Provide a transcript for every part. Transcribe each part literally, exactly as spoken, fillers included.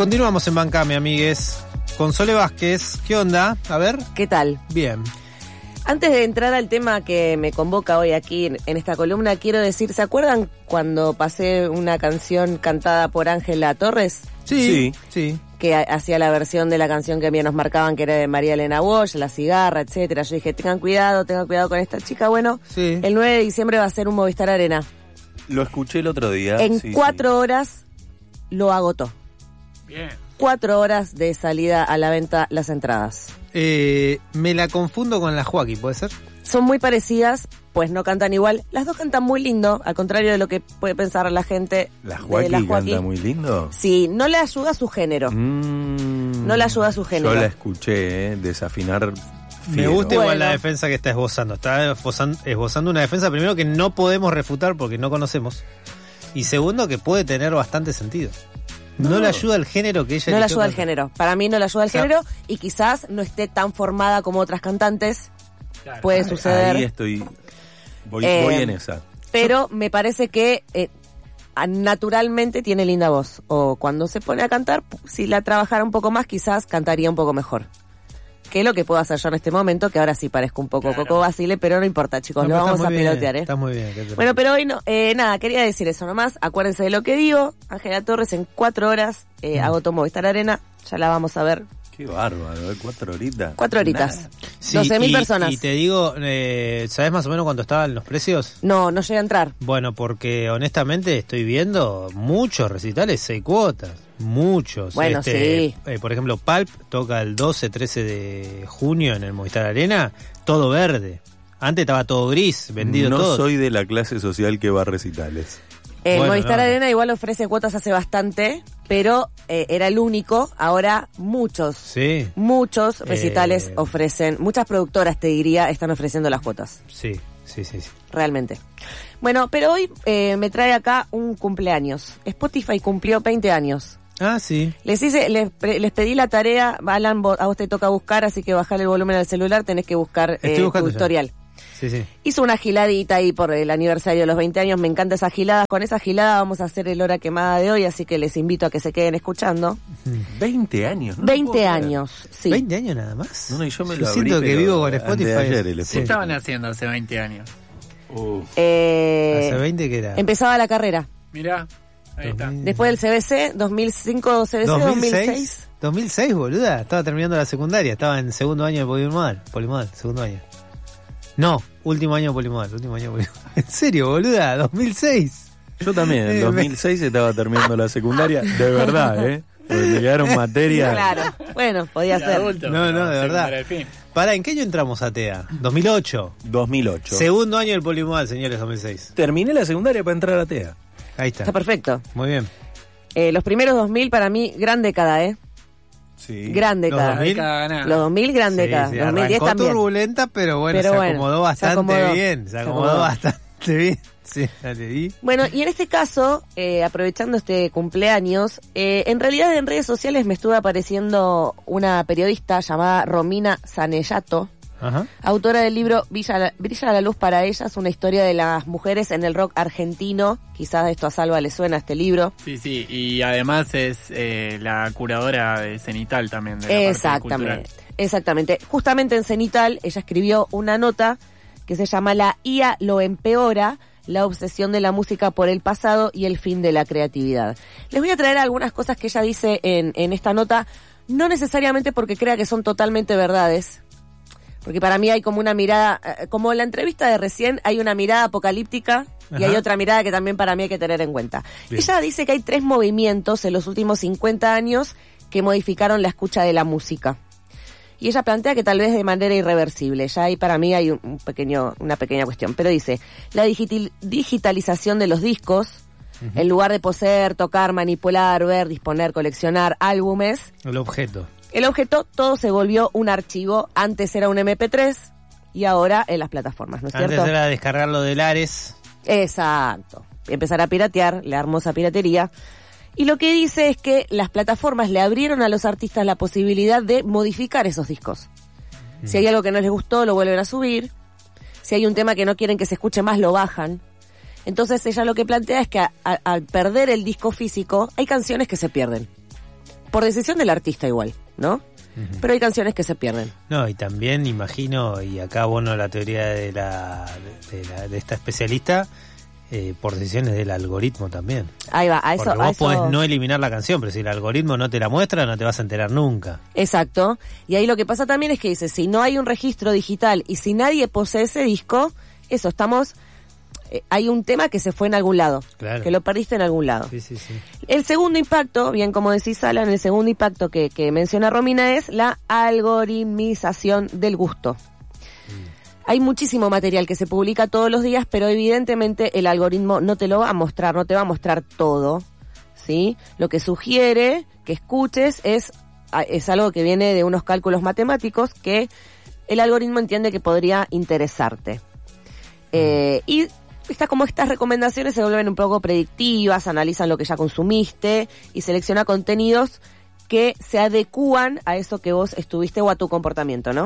Continuamos en Bancame, amigues. Con Sole Vázquez. ¿Qué onda? A ver. ¿Qué tal? Bien. Antes de entrar al tema que me convoca hoy aquí en, en esta columna, quiero decir, ¿se acuerdan cuando pasé una canción cantada por Ángela Torres? Sí, sí. sí. Que hacía la versión de la canción que a mí nos marcaban, que era de María Elena Walsh, La Cigarra, etcétera. Yo dije, tengan cuidado, tengan cuidado con esta chica. Bueno, sí. El nueve de diciembre va a ser un Movistar Arena. Lo escuché el otro día. En sí, cuatro sí. horas lo agotó. Bien. Cuatro horas de salida a la venta las entradas. Eh, me la confundo con la Joaquín, ¿puede ser? Son muy parecidas, pues no cantan igual. Las dos cantan muy lindo, al contrario de lo que puede pensar la gente. ¿La de Joaquín la Joaquín. canta muy lindo? Sí, no le ayuda a su género. Mm, No le ayuda a su género. Yo la escuché, eh, desafinar. Me fiero. gusta igual Bueno. la defensa que está esbozando. Está esbozando, esbozando una defensa, primero, que no podemos refutar porque no conocemos. Y segundo, que puede tener bastante sentido. No, No. le ayuda al género que ella No le eligió ayuda al cantar. género. Para mí no le ayuda al O sea, género y quizás no esté tan formada como otras cantantes. Claro. Puede Ahí suceder. estoy. Voy, Eh, voy en esa. Pero me parece que eh, a- naturalmente tiene linda voz. O cuando se pone a cantar, p- si la trabajara un poco más, quizás cantaría un poco mejor. Que es lo que puedo hacer yo en este momento, que ahora sí parezco un poco Claro. Coco Basile, pero no importa, chicos, No, lo pero vamos está a muy bien, pelotear, ¿eh? Está muy bien. ¿qué te Bueno, parece? pero hoy no, eh, nada, quería decir eso nomás. Acuérdense de lo que digo. Ángela Torres en cuatro horas eh, Mm. agotó Movistar Arena. Ya la vamos a ver. Qué bárbaro, ¿eh? Cuatro horitas. Cuatro horitas. Nada. Sí, doce mil y- personas. Y te digo, eh, ¿sabes más o menos cuánto estaban los precios? No, no llega a entrar. Bueno, porque honestamente estoy viendo muchos recitales, seis cuotas, muchos. Bueno, sí. eh, por ejemplo, Pulp toca el doce, trece de junio en el Movistar Arena, todo verde. Antes estaba todo gris, vendido no todo. soy de la clase social que va a recitales. El Bueno, Movistar no. Arena igual ofrece cuotas hace bastante, pero eh, era el único. Ahora muchos, Sí, muchos recitales Eh. ofrecen, muchas productoras te diría, están ofreciendo las cuotas, sí, sí, sí. sí. realmente. Bueno, pero hoy eh, me trae acá un cumpleaños. Spotify cumplió veinte años. Ah, sí. Les hice, les, pre- les pedí la tarea, Alan, vos- a vos te toca buscar, así que bajale el volumen al celular, tenés que buscar Estoy eh, tu buscando ya. historial. Sí, sí. Hizo una giladita ahí por el aniversario de los veinte años, me encanta esa gilada. Con esa gilada vamos a hacer el hora quemada de hoy, así que les invito a que se queden escuchando. veinte años. ¿no? veinte puedo creer. años, sí. ¿veinte años nada más? No, no, y yo me lo abrí, siento que pero vivo con antes de Spotify. ayer el Sí. ¿Qué estaban haciendo hace veinte años? Uf. Eh, ¿Hace veinte que era? empezaba la carrera. Mirá, ahí está. dos mil. Después del C B C, dos mil cinco C B C, dos mil seis. ¿dos mil seis, boluda? Estaba terminando la secundaria, estaba en segundo año de polimodal. Polimodal, segundo año. No, último año de polimodal, último año de polimodal. ¿En serio, boluda? ¿dos mil seis? Yo también, en Eh, dos mil seis estaba terminando la secundaria, de verdad, ¿eh? Porque me quedaron materias. Claro, bueno, podía Era ser. adulto, No, no, pero de verdad. para el fin. Pará, ¿en qué año entramos a T E A? dos mil ocho. dos mil ocho. Segundo año del polimodal, señores, dos mil seis. Terminé la secundaria para entrar a T E A. Ahí está. Está perfecto. Muy bien. Eh, los primeros dos mil para mí, gran década, ¿eh? Sí. Gran Los década. dos mil. Década ganada. Los dos mil, gran Sí, década. sí, dos mil diez arrancó también. turbulenta, pero bueno, Pero se bueno, acomodó se bastante acomodó. bien. Se Se acomodó acomodó. bastante bien. Sí, dale, ¿y? Bueno, y en este caso, eh, aprovechando este cumpleaños, eh, en realidad en redes sociales me estuvo apareciendo una periodista llamada Romina Sanellato, Ajá. autora del libro Brilla, Brilla la luz para ellas, una historia de las mujeres en el rock argentino. Quizás esto a Salva le suena este libro. Sí, sí, y además es eh, la curadora de Cenital también. De la parte Exactamente, cultural. exactamente. Justamente en Cenital ella escribió una nota que se llama La I A lo empeora, la obsesión de la música por el pasado y el fin de la creatividad. Les voy a traer algunas cosas que ella dice en, en esta nota, no necesariamente porque crea que son totalmente verdades, porque para mí hay como una mirada, eh, como en la entrevista de recién, hay una mirada apocalíptica y Ajá. hay otra mirada que también para mí hay que tener en cuenta. Bien. Ella dice que hay tres movimientos en los últimos cincuenta años que modificaron la escucha de la música. Y ella plantea que tal vez de manera irreversible. Ya ahí para mí hay un, un pequeño, una pequeña cuestión. Pero dice, la digital, digitalización de los discos, uh-huh. En lugar de poseer, tocar, manipular, ver, disponer, coleccionar álbumes, El objeto. el objeto todo se volvió un archivo. Antes era un eme pe tres y ahora en las plataformas, ¿no es Antes cierto? era descargarlo del Ares. Exacto. Empezar a piratear, la hermosa piratería. Y lo que dice es que las plataformas le abrieron a los artistas la posibilidad de modificar esos discos. Mm. Si hay algo que no les gustó, lo vuelven a subir. Si hay un tema que no quieren que se escuche más, lo bajan. Entonces ella lo que plantea es que a, a, al perder el disco físico, hay canciones que se pierden. por decisión del artista igual, ¿no? Uh-huh. Pero hay canciones que se pierden. No, y también imagino, y acá abono la teoría de la de, de, la, de esta especialista, eh, por decisiones del algoritmo también. Ahí va, a eso... Porque a vos eso... podés no eliminar la canción, pero si el algoritmo no te la muestra, no te vas a enterar nunca. Exacto. Y ahí lo que pasa también es que dice, si no hay un registro digital y si nadie posee ese disco, eso, estamos... Eh, hay un tema que se fue en algún lado. Claro. Que lo perdiste en algún lado. Sí, sí, sí. El segundo impacto, bien como decís Alan, el segundo impacto que, que menciona Romina es la algoritmización del gusto. Hay muchísimo material que se publica todos los días, pero evidentemente el algoritmo no te lo va a mostrar, no te va a mostrar todo, ¿sí? Lo que sugiere que escuches es, es algo que viene de unos cálculos matemáticos que el algoritmo entiende que podría interesarte. Eh, y estas, como estas recomendaciones se vuelven un poco predictivas, analizan lo que ya consumiste y selecciona contenidos que se adecúan a eso que vos estuviste o a tu comportamiento, ¿no?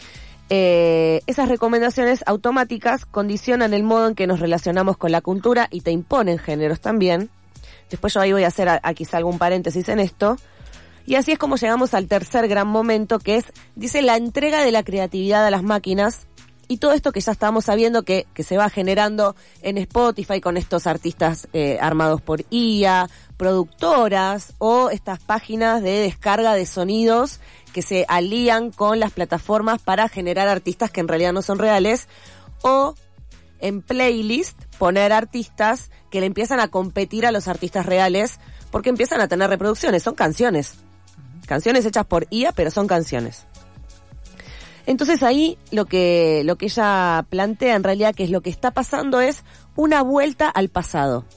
Eh, esas recomendaciones automáticas condicionan el modo en que nos relacionamos con la cultura y te imponen géneros también. Después yo ahí voy a hacer a, a quizá algún paréntesis en esto. Y así es como llegamos al tercer gran momento, que es, dice, la entrega de la creatividad a las máquinas. Y todo esto que ya estábamos sabiendo que, que se va generando en Spotify con estos artistas eh, armados por I A, productoras o estas páginas de descarga de sonidos que se alían con las plataformas para generar artistas que en realidad no son reales, o en playlist poner artistas que le empiezan a competir a los artistas reales porque empiezan a tener reproducciones, son canciones, canciones hechas por I A, pero son canciones. Entonces ahí lo que, lo que ella plantea en realidad que es lo que está pasando es una vuelta al pasado.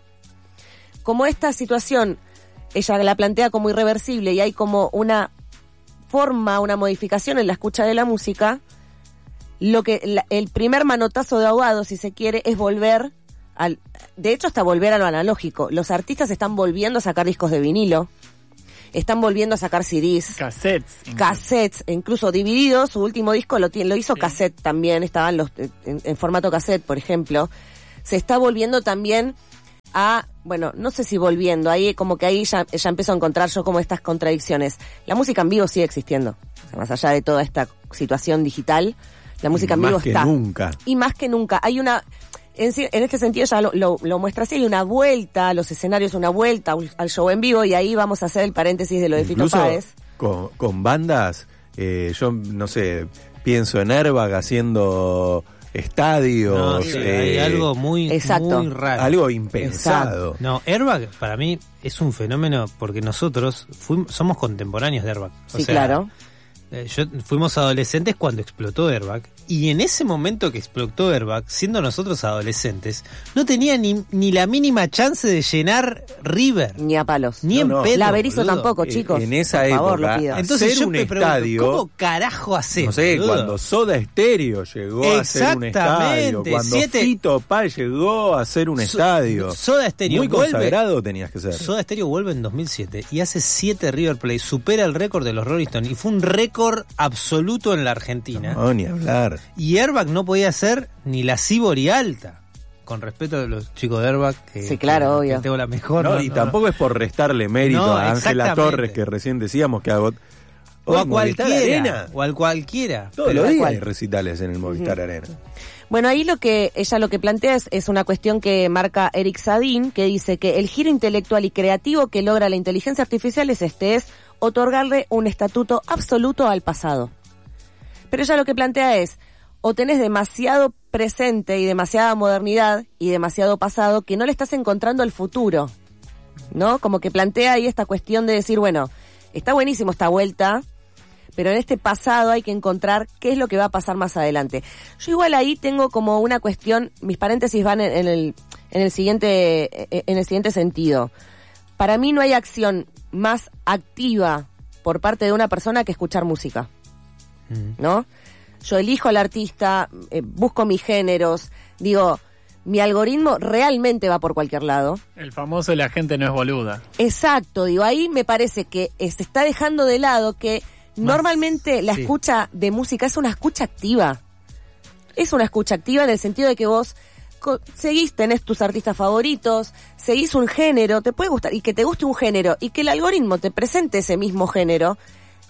Como esta situación, ella la plantea como irreversible y hay como una forma, una modificación en la escucha de la música, lo que la, el primer manotazo de ahogado, si se quiere, es volver al, de hecho hasta volver a lo analógico. Los artistas están volviendo a sacar discos de vinilo, están volviendo a sacar C Ds, cassettes, incluso. cassettes, incluso divididos. Su último disco lo, lo hizo sí. cassette también, estaban los en, en formato cassette, por ejemplo. Se está volviendo también a, bueno, no sé si volviendo, ahí como que ahí ya, ya empiezo a encontrar yo como estas contradicciones. La música en vivo sigue existiendo, o sea, más allá de toda esta situación digital, la música en vivo está. Más que nunca. Y más que nunca. Hay una, en, en este sentido ya lo, lo, lo muestra así, hay una vuelta a los escenarios, una vuelta al show en vivo, y ahí vamos a hacer el paréntesis de lo de Fito Páez. Con, con bandas, eh, yo no sé, pienso en Airbag haciendo estadios. No, sí, eh, hay algo muy, muy raro. Algo impensado. Exacto. No, Airbag para mí es un fenómeno porque nosotros fuimos, somos contemporáneos de Airbag. O sí, sea, claro. Eh, yo, fuimos adolescentes cuando explotó Airbag. Y en ese momento que explotó Airbag, siendo nosotros adolescentes, no tenía ni, ni la mínima chance de llenar River. Ni a palos. Ni no, en no. pedo. La Berizo boludo. tampoco, chicos. En esa por época, favor, lo pido. Entonces hacer yo un me pregunto, estadio, ¿cómo carajo hacer? No sé, boludo? cuando Soda Stereo llegó a hacer un estadio, cuando siete... Fito Páez llegó a hacer un so, estadio. Soda Stereo muy vuelve, consagrado tenías que ser. Soda Stereo vuelve en dos mil siete y hace siete River Plate, supera el récord de los Rolling Stones y fue un récord absoluto en la Argentina. No, ni hablar. Y Airbag no podía hacer ni la Sibori alta. Con respeto a los chicos de Airbag, que, sí, claro, que, obvio. que tengo la mejor. No, no, y no, tampoco no. es por restarle mérito No, a Ángela exactamente. Torres, que recién decíamos que hago. O a cualquiera. O al cualquiera. Todos los Tal días cual. hay recitales en el Movistar uh-huh. Arena. Bueno, ahí lo que ella lo que plantea es, es una cuestión que marca Eric Sadin, que dice que el giro intelectual y creativo que logra la inteligencia artificial es este, es otorgarle un estatuto absoluto al pasado. Pero ella lo que plantea es, o tenés demasiado presente y demasiada modernidad y demasiado pasado que no le estás encontrando el futuro, ¿no? Como que plantea ahí esta cuestión de decir, bueno, está buenísimo esta vuelta, pero en este pasado hay que encontrar qué es lo que va a pasar más adelante. Yo igual ahí tengo como una cuestión, mis paréntesis van en, en el en el siguiente en el siguiente sentido. Para mí no hay acción más activa por parte de una persona que escuchar música, ¿no? Yo elijo al artista, eh, busco mis géneros, digo, mi algoritmo realmente va por cualquier lado. El famoso la gente no es boluda. Exacto, digo, ahí me parece que eh, se está dejando de lado que Más, normalmente la sí. escucha de música es una escucha activa. Es una escucha activa en el sentido de que vos co- seguís, tenés tus artistas favoritos, seguís un género, te puede gustar, y que te guste un género, y que el algoritmo te presente ese mismo género.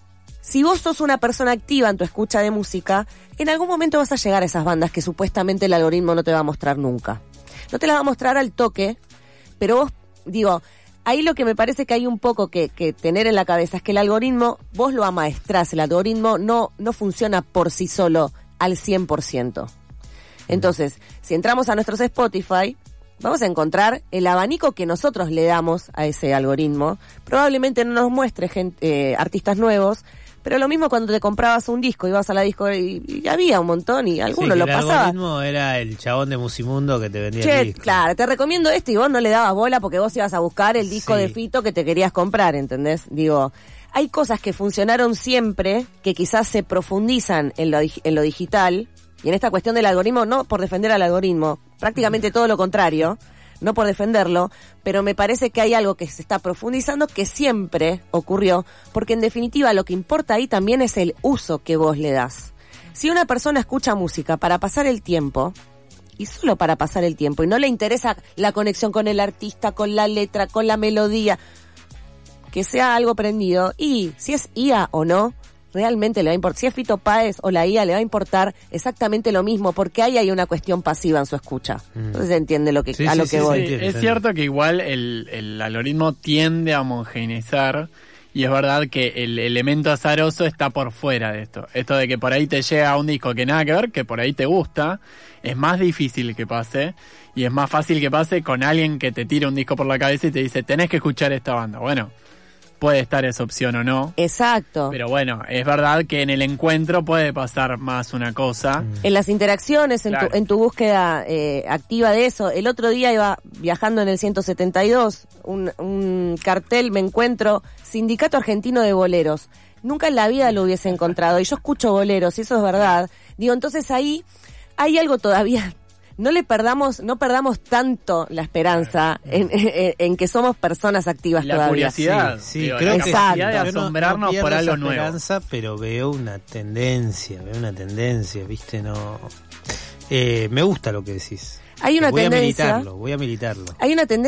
Si vos sos una persona activa en tu escucha de música, en algún momento vas a llegar a esas bandas que supuestamente el algoritmo no te va a mostrar nunca. No te las va a mostrar al toque, pero vos, digo, ahí lo que me parece que hay un poco que, que tener en la cabeza es que el algoritmo, vos lo amaestrás, el algoritmo no, no funciona por sí solo al cien por ciento. Entonces, si entramos a nuestros Spotify, vamos a encontrar el abanico que nosotros le damos a ese algoritmo. Probablemente no nos muestre gente, eh, artistas nuevos, pero lo mismo cuando te comprabas un disco, ibas a la disco y, y había un montón y alguno sí, lo el pasaba. El algoritmo era el chabón de Musimundo que te vendía Che, el disco. claro, te recomiendo este y vos no le dabas bola porque vos ibas a buscar el disco Sí. de Fito que te querías comprar, ¿entendés? Digo, hay cosas que funcionaron siempre, que quizás se profundizan en lo, dig- en lo digital, y en esta cuestión del algoritmo, no por defender al algoritmo, prácticamente todo lo contrario, no por defenderlo, pero me parece que hay algo que se está profundizando que siempre ocurrió, porque en definitiva lo que importa ahí también es el uso que vos le das. Si una persona escucha música para pasar el tiempo, y solo para pasar el tiempo, y no le interesa la conexión con el artista, con la letra, con la melodía, que sea algo prendido, y si es I A o no, realmente le va a importar. Si es Fito Páez o la I A, le va a importar exactamente lo mismo, porque ahí hay una cuestión pasiva en su escucha. Mm. Entonces se entiende lo que, Sí, a sí, lo sí, que sí, voy. sí. Sí, entiendo, es cierto que igual el, el algoritmo tiende a homogeneizar y es verdad que el elemento azaroso está por fuera de esto. Esto de que por ahí te llega un disco que nada que ver, que por ahí te gusta, es más difícil que pase y es más fácil que pase con alguien que te tira un disco por la cabeza y te dice tenés que escuchar esta banda. Bueno, puede estar esa opción o no. Exacto. Pero bueno, es verdad que en el encuentro puede pasar más una cosa. En las interacciones, en, Claro. tu, en tu búsqueda eh, activa de eso. El otro día iba viajando en el ciento setenta y dos, un, un cartel, me encuentro, Sindicato Argentino de Boleros. Nunca en la vida lo hubiese encontrado. Y yo escucho boleros, y eso es verdad. Digo, entonces ahí hay algo todavía. No le perdamos, no perdamos tanto la esperanza en, en, en que somos personas activas Y la todavía. curiosidad. Sí, Digo, creo la que capacidad de yo no- no asombrarnos pierdo por algo esa nuevo. esperanza, pero veo una tendencia, veo una tendencia, ¿viste? No. Eh, me gusta lo que decís. Hay una voy tendencia. a militarlo, voy a militarlo. Hay una tendencia